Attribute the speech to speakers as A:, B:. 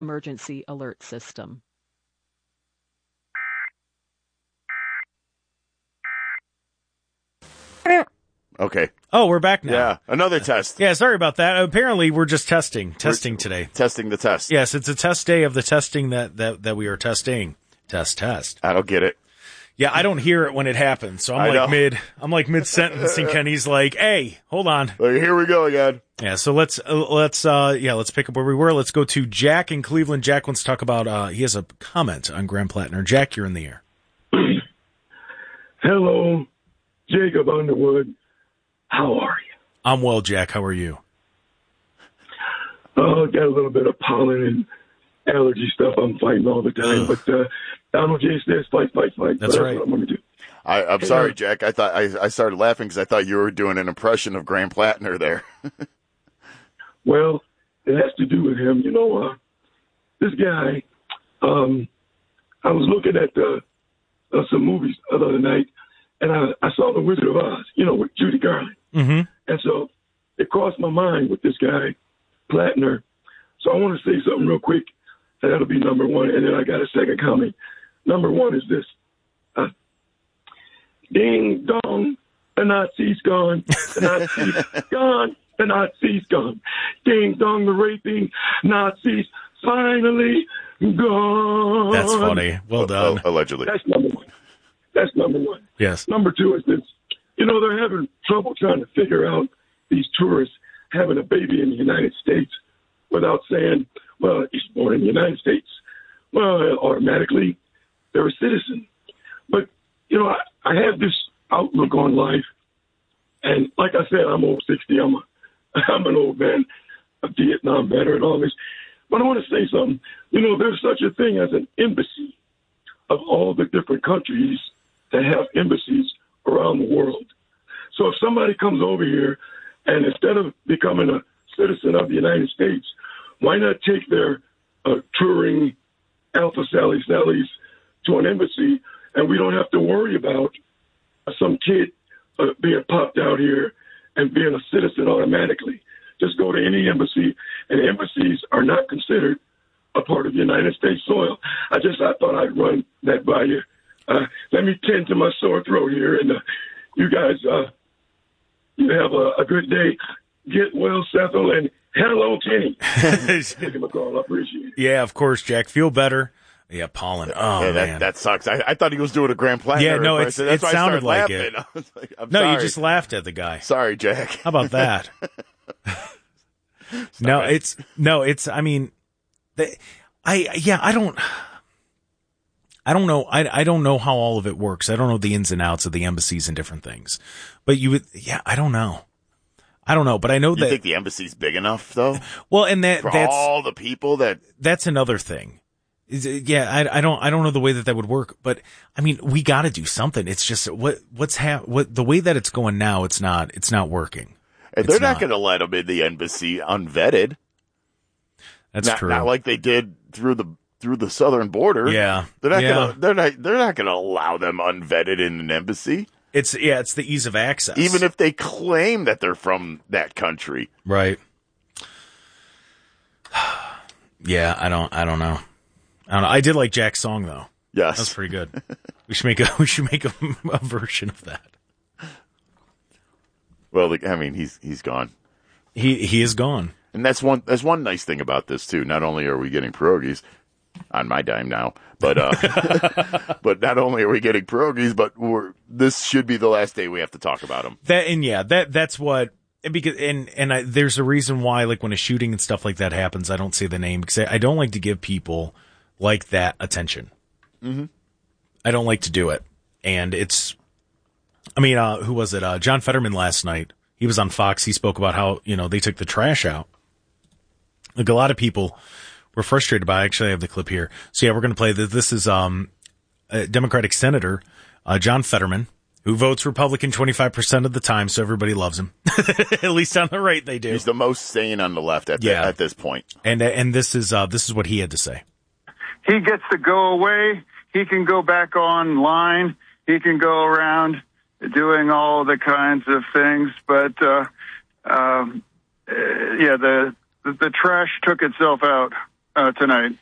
A: Emergency alert system.
B: Okay.
C: Oh, we're back now.
B: Yeah, another test.
C: Yeah, sorry about that. Apparently, we're just testing today.
B: Testing the test.
C: Yes, it's a test day of the testing that we are testing. Test.
B: I don't get it.
C: Yeah, I don't hear it when it happens. So I'm like mid sentence, and Kenny's like, "Hey, hold on."
B: Well, here we go again.
C: Yeah, so let's pick up where we were. Let's go to Jack in Cleveland. Jack wants to talk about. He has a comment on Graham Plattner. Jack, you're in the air.
D: Hello, Jacob Underwood. How are you?
C: I'm well, Jack. How are you?
D: Oh, got a little bit of pollen and allergy stuff I'm fighting all the time. But Donald J says fight.
C: That's right.
D: What I'm going to do.
B: I'm sorry, Jack. I thought I started laughing because I thought you were doing an impression of Graham Plattner there.
D: Well, it has to do with him. You know, this guy, I was looking at some movies the other night, and I saw The Wizard of Oz, with Judy Garland.
C: Mm-hmm.
D: And so it crossed my mind with this guy, Plattner. So I want to say something real quick, and that'll be number one, and then I got a second comment. Number one is this. Ding dong, the Nazis gone, the Nazis gone, the Nazis gone. Ding dong, the raping Nazis finally gone.
C: That's funny. Well done.
B: Allegedly.
D: That's number one.
C: Yes.
D: Number two is this. They're having trouble trying to figure out these tourists having a baby in the United States without saying, well, he's born in the United States. Well, automatically they're a citizen. But, I have this outlook on life. And like I said, I'm over 60. I'm an old man, a Vietnam veteran, and all this. But I want to say something. There's such a thing as an embassy of all the different countries that have embassies around the world. So if somebody comes over here and instead of becoming a citizen of the United States, why not take their touring Alpha Sally's to an embassy, and we don't have to worry about some kid being popped out here and being a citizen automatically. Just go to any embassy, and embassies are not considered a part of United States soil. I thought I'd run that by you. Let me tend to my sore throat here, and you guys, you have a good day. Get well, Sethel, and hello, Kenny. Taking my call, I appreciate it.
C: Yeah, of course, Jack. Feel better. Yeah, pollen. Oh,
B: yeah,
C: man.
B: That sucks. I thought he was doing a Graham Plattner.
C: Yeah, no,
B: it
C: sounded like it.
B: I was like, I'm
C: no,
B: sorry.
C: You just laughed at the guy.
B: Sorry, Jack.
C: How about that? I mean, I don't know. I don't know how all of it works. I don't know the ins and outs of the embassies and different things. But I don't know. But I know that.
B: You think the embassy's big enough, though?
C: Well, and that's
B: all the people
C: that's another thing. Yeah, I don't know the way that would work, but I mean, we got to do something. It's just what the way that it's going now, it's not working.
B: And they're not going to let them in the embassy unvetted.
C: That's true.
B: Not like they did through the southern border.
C: Yeah.
B: They're not going to allow them unvetted in an embassy.
C: It's the ease of access.
B: Even if they claim that they're from that country.
C: Right. Yeah, I don't know. I did like Jack's song though.
B: Yes.
C: That's pretty good. We should make a version of that.
B: Well, I mean, he's gone.
C: He is gone.
B: And that's one nice thing about this too. Not only are we getting pierogies on my dime now, but but not only are we getting pierogies, but this should be the last day we have to talk about them.
C: That's what. Because there's a reason why, like when a shooting and stuff like that happens, I don't say the name because I don't like to give people like that attention.
B: Mm-hmm.
C: I don't like to do it, and who was it? John Fetterman last night. He was on Fox. He spoke about how they took the trash out. Like a lot of people were frustrated by. Actually, I have the clip here. So yeah, we're going to play this. This is a Democratic Senator John Fetterman, who votes Republican 25% of the time, so everybody loves him. At least on the right, they do.
B: He's the most sane on the left at this point.
C: And this is what he had to say.
E: He gets to go away. He can go back online. He can go around doing all the kinds of things. But the trash took itself out. tonight.